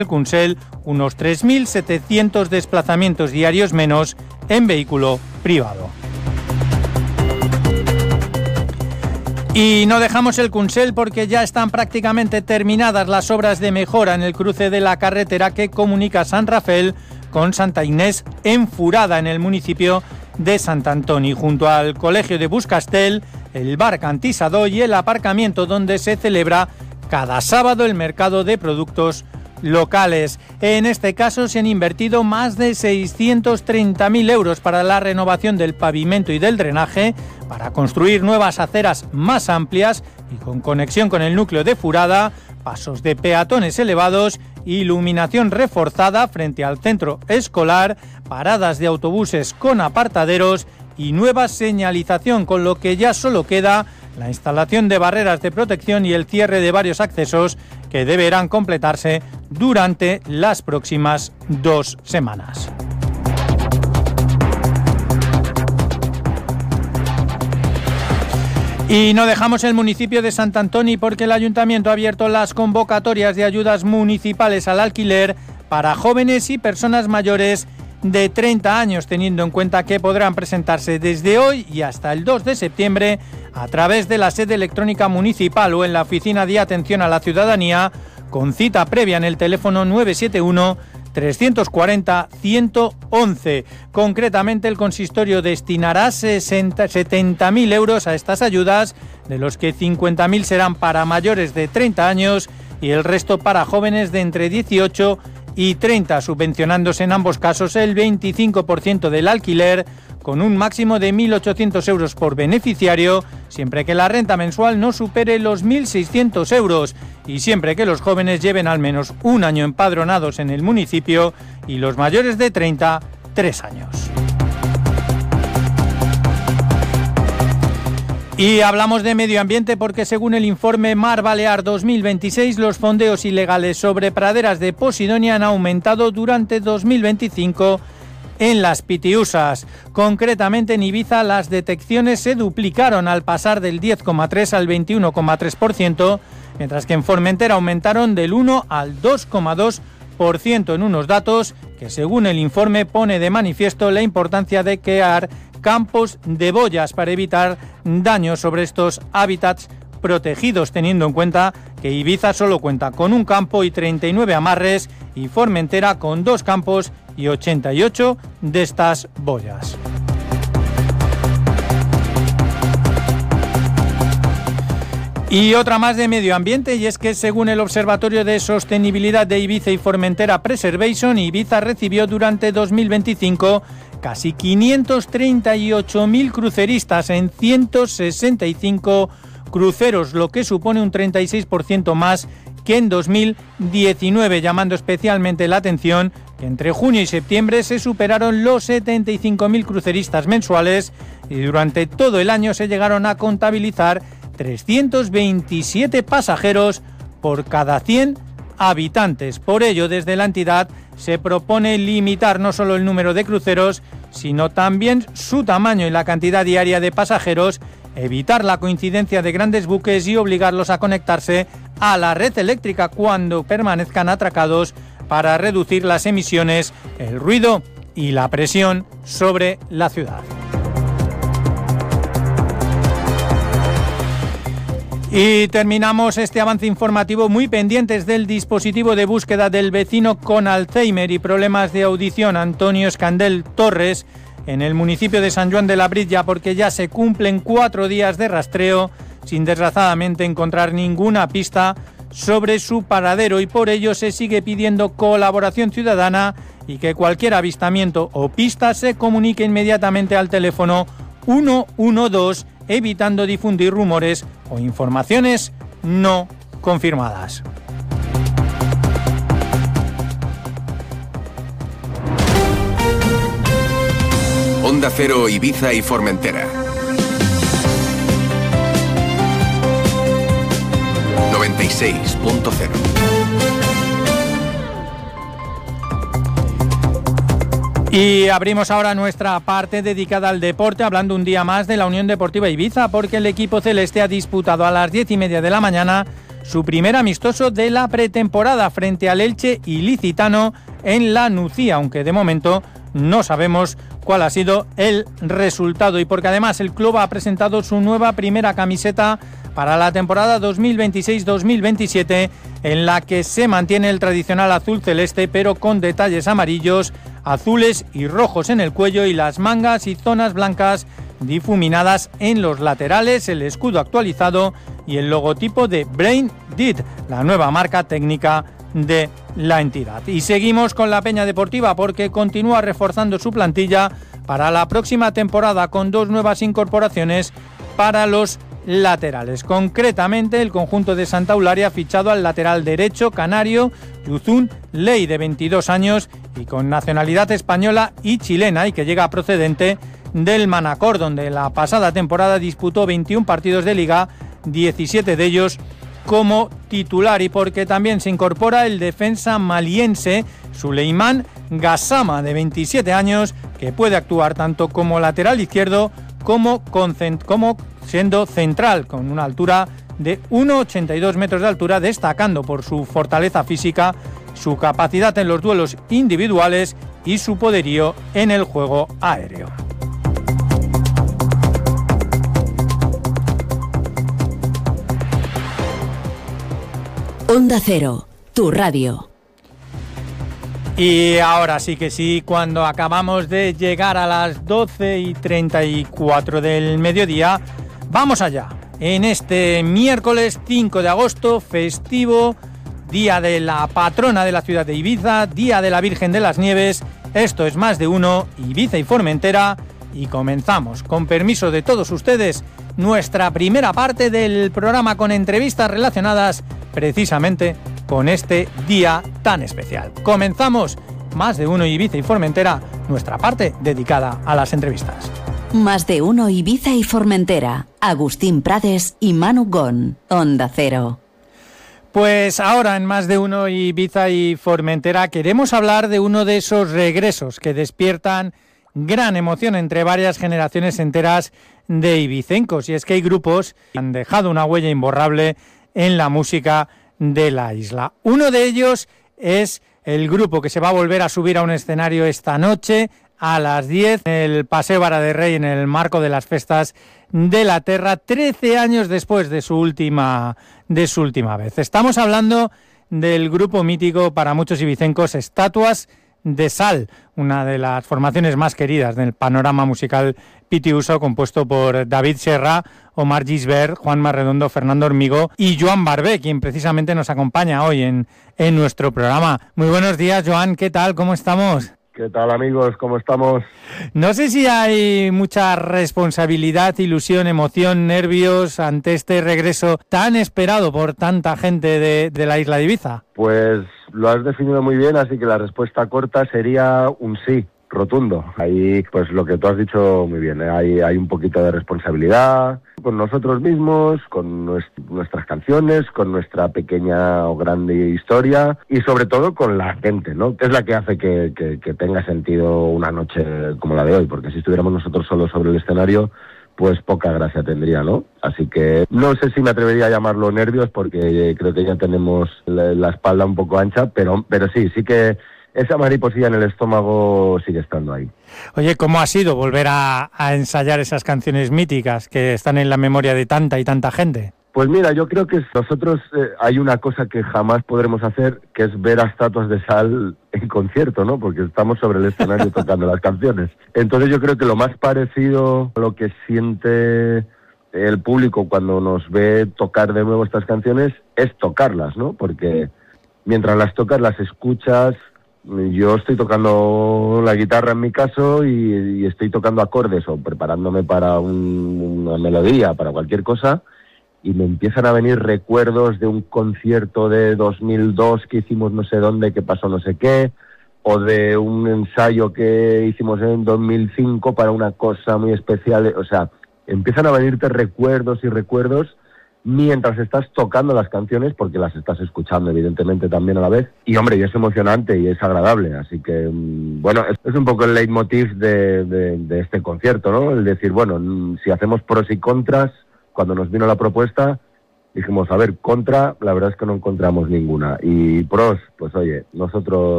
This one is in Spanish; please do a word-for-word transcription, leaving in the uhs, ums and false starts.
Consell unos tres mil setecientos desplazamientos diarios menos en vehículo privado. Y no dejamos el Consell porque ya están prácticamente terminadas las obras de mejora en el cruce de la carretera que comunica San Rafael con Santa Inés en Furada, en el municipio de Sant Antoni, junto al Colegio de Buscastel, el bar Cantisador y el aparcamiento donde se celebra cada sábado el mercado de productos locales. En este caso se han invertido más de seiscientos treinta mil euros para la renovación del pavimento y del drenaje, para construir nuevas aceras más amplias y con conexión con el núcleo de Furada, pasos de peatones elevados, iluminación reforzada frente al centro escolar, paradas de autobuses con apartaderos y nueva señalización, con lo que ya solo queda la instalación de barreras de protección y el cierre de varios accesos que deberán completarse durante las próximas dos semanas. Y no dejamos el municipio de Sant Antoni porque el ayuntamiento ha abierto las convocatorias de ayudas municipales al alquiler para jóvenes y personas mayores de treinta años, teniendo en cuenta que podrán presentarse desde hoy y hasta el dos de septiembre a través de la sede electrónica municipal o en la oficina de atención a la ciudadanía, con cita previa en el teléfono nueve siete uno, tres cuatro cero, uno uno uno. Concretamente, el consistorio destinará setenta mil euros a estas ayudas, de los que cincuenta mil serán para mayores de treinta años y el resto para jóvenes de entre dieciocho y treinta, subvencionándose en ambos casos el veinticinco por ciento del alquiler, con un máximo de mil ochocientos euros por beneficiario, siempre que la renta mensual no supere los mil seiscientos euros y siempre que los jóvenes lleven al menos un año empadronados en el municipio y los mayores de treinta, tres años. Y hablamos de medio ambiente porque según el informe Mar Balear dos mil veintiséis, los fondeos ilegales sobre praderas de Posidonia han aumentado durante dos mil veinticinco en las Pitiusas. Concretamente en Ibiza las detecciones se duplicaron al pasar del diez coma tres al veintiuno coma tres por ciento, mientras que en Formentera aumentaron del uno al dos coma dos por ciento en unos datos que según el informe pone de manifiesto la importancia de crear campos de boyas para evitar daños sobre estos hábitats protegidos, teniendo en cuenta que Ibiza solo cuenta con un campo y treinta y nueve amarres y Formentera con dos campos y ochenta y ocho de estas boyas. Y otra más de medio ambiente, y es que según el Observatorio de Sostenibilidad de Ibiza y Formentera Preservation, Ibiza recibió durante dos mil veinticinco casi quinientos treinta y ocho mil cruceristas en ciento sesenta y cinco cruceros, lo que supone un treinta y seis por ciento más que en dos mil diecinueve, llamando especialmente la atención que entre junio y septiembre se superaron los setenta y cinco mil cruceristas mensuales y durante todo el año se llegaron a contabilizar trescientos veintisiete pasajeros por cada cien habitantes. Por ello, desde la entidad se propone limitar no solo el número de cruceros, sino también su tamaño y la cantidad diaria de pasajeros, evitar la coincidencia de grandes buques y obligarlos a conectarse a la red eléctrica cuando permanezcan atracados para reducir las emisiones, el ruido y la presión sobre la ciudad. Y terminamos este avance informativo muy pendientes del dispositivo de búsqueda del vecino con Alzheimer y problemas de audición Antonio Escandel Torres en el municipio de San Juan de la Brilla, porque ya se cumplen cuatro días de rastreo sin desgraciadamente encontrar ninguna pista sobre su paradero, y por ello se sigue pidiendo colaboración ciudadana y que cualquier avistamiento o pista se comunique inmediatamente al teléfono uno uno dos, evitando difundir rumores o informaciones no confirmadas. Onda Cero, Ibiza y Formentera. noventa y seis punto cero. Y abrimos ahora nuestra parte dedicada al deporte, hablando un día más de la Unión Deportiva Ibiza, porque el equipo celeste ha disputado a las diez y media de la mañana su primer amistoso de la pretemporada frente al Elche Ilicitano en la Nucía, aunque de momento no sabemos cuál ha sido el resultado, y porque además el club ha presentado su nueva primera camiseta para la temporada dos mil veintiséis dos mil veintisiete, en la que se mantiene el tradicional azul celeste pero con detalles amarillos, azules y rojos en el cuello y las mangas y zonas blancas difuminadas en los laterales, el escudo actualizado y el logotipo de Brain Dead, la nueva marca técnica de la entidad. Y seguimos con la Peña Deportiva porque continúa reforzando su plantilla para la próxima temporada con dos nuevas incorporaciones para los laterales. Concretamente, el conjunto de Santa Eulalia ha fichado al lateral derecho canario Yuzun Ley, de veintidós años y con nacionalidad española y chilena, y que llega procedente del Manacor, donde la pasada temporada disputó veintiún partidos de liga, diecisiete de ellos como titular, y porque también se incorpora el defensa maliense Suleiman Gassama, de veintisiete años, que puede actuar tanto como lateral izquierdo como, con, como siendo central, con una altura de uno coma ochenta y dos metros de altura, destacando por su fortaleza física, su capacidad en los duelos individuales y su poderío en el juego aéreo. Onda Cero, tu radio. Y ahora sí que sí, cuando acabamos de llegar a las doce y treinta y cuatro del mediodía, vamos allá. En este miércoles cinco de agosto, festivo, día de la patrona de la ciudad de Ibiza, día de la Virgen de las Nieves. Esto es Más de Uno, Ibiza y Formentera, y comenzamos, con permiso de todos ustedes, nuestra primera parte del programa con entrevistas relacionadas precisamente con este día tan especial. Comenzamos Más de Uno Ibiza y Formentera, nuestra parte dedicada a las entrevistas. Más de Uno Ibiza y Formentera, Agustín Prades y Manu Gon, Onda Cero. Pues ahora en Más de Uno Ibiza y Formentera queremos hablar de uno de esos regresos que despiertan gran emoción entre varias generaciones enteras de ibicencos, y es que hay grupos que han dejado una huella imborrable en la música de la isla. Uno de ellos es el grupo que se va a volver a subir a un escenario esta noche a las diez en el Paseo Vara de Rey, en el marco de las Festas de la Terra, trece años después de su última de su última vez. Estamos hablando del grupo mítico para muchos ibicencos, Estatuas de Sal, una de las formaciones más queridas del panorama musical pitiuso, compuesto por David Serra, Omar Gisbert, Juanma Redondo, Fernando Hormigo y Joan Barbé, quien precisamente nos acompaña hoy en, en nuestro programa. Muy buenos días, Joan, ¿qué tal? ¿Cómo estamos? ¿Qué tal, amigos? ¿Cómo estamos? No sé si hay mucha responsabilidad, ilusión, emoción, nervios ante este regreso tan esperado por tanta gente de, de la isla de Ibiza. Pues lo has definido muy bien, así que la respuesta corta sería un sí rotundo. Ahí, pues lo que tú has dicho muy bien, ¿eh? hay, hay un poquito de responsabilidad con nosotros mismos, con nuest- nuestras canciones, con nuestra pequeña o grande historia y sobre todo con la gente, ¿no? Que es la que hace que, que, que tenga sentido una noche como la de hoy, porque si estuviéramos nosotros solos sobre el escenario, pues poca gracia tendría, ¿no? Así que no sé si me atrevería a llamarlo nervios, porque creo que ya tenemos la, la espalda un poco ancha, pero, pero sí, sí que esa mariposilla en el estómago sigue estando ahí. Oye, ¿cómo ha sido volver a, a ensayar esas canciones míticas que están en la memoria de tanta y tanta gente? Pues mira, yo creo que nosotros eh, hay una cosa que jamás podremos hacer, que es ver a Estatuas de Sal en concierto, ¿no? Porque estamos sobre el escenario tocando las canciones. Entonces yo creo que lo más parecido a lo que siente el público cuando nos ve tocar de nuevo estas canciones es tocarlas, ¿no? Porque mientras las tocas, las escuchas. Yo estoy tocando la guitarra en mi caso y, y estoy tocando acordes o preparándome para un, una melodía, para cualquier cosa, y me empiezan a venir recuerdos de un concierto de dos mil dos que hicimos no sé dónde, que pasó no sé qué, o de un ensayo que hicimos en dos mil cinco para una cosa muy especial. O sea, empiezan a venirte recuerdos y recuerdos mientras estás tocando las canciones, porque las estás escuchando evidentemente también a la vez, y hombre, y es emocionante y es agradable, así que bueno, es, es un poco el leitmotiv de, de, de este concierto, ¿no? El decir, bueno, si hacemos pros y contras, cuando nos vino la propuesta, dijimos, a ver, contra, la verdad es que no encontramos ninguna. Y pros, pues oye, nosotros